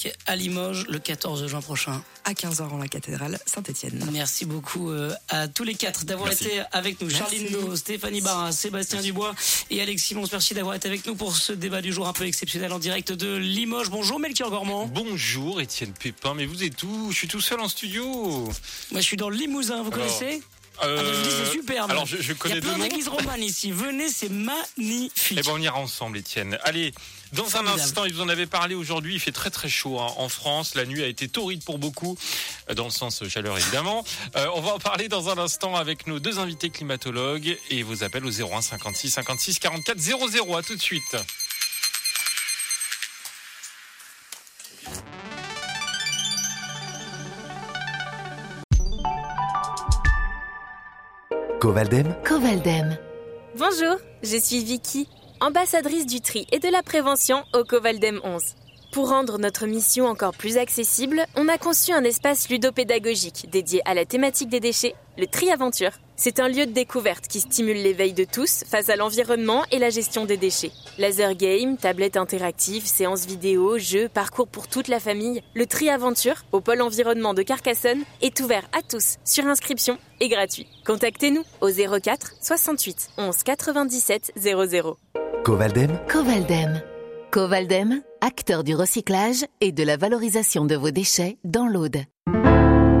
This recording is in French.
à Limoges le 14 juin prochain. À 15h en la cathédrale Saint-Étienne. Merci beaucoup à tous les quatre d'avoir été avec nous. Charline No, Stéphanie Barra, Sébastien Dubois et Alex Simons. Merci d'avoir été avec nous pour ce débat du jour un peu exceptionnel en direct de Limoges. Bonjour Melchior Gormand. Bonjour Étienne Pépin, mais vous êtes où ? Je suis tout seul en studio. Moi je suis dans le Limousin, vous connaissez ? Je vous dis c'est superbe. Alors je connais deux noms. Il y a plein d'églises romanes ici. Venez, c'est magnifique. Eh ben on ira ensemble, Étienne. Allez, dans un instant, il vous en avait parlé aujourd'hui. Il fait très très chaud en France. La nuit a été torride pour beaucoup, dans le sens chaleur évidemment. On va en parler dans un instant avec nos deux invités climatologues et vos appels au 01 56 56 44 00. À tout de suite. Covaldem. Bonjour, je suis Vicky, ambassadrice du tri et de la prévention au Covaldem 11. Pour rendre notre mission encore plus accessible, on a conçu un espace ludopédagogique dédié à la thématique des déchets, le Tri-Aventure. C'est un lieu de découverte qui stimule l'éveil de tous face à l'environnement et la gestion des déchets. Laser game, tablettes interactives, séances vidéo, jeux, parcours pour toute la famille. Le Tri-Aventure, au pôle environnement de Carcassonne, est ouvert à tous, sur inscription et gratuit. Contactez-nous au 04 68 11 97 00. Covaldem, acteur du recyclage et de la valorisation de vos déchets dans l'Aude.